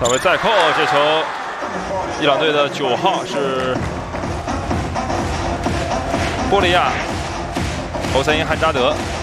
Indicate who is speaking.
Speaker 1: 萨维再扣，这球，伊朗队的9号是波利亚·侯赛因·汉扎德。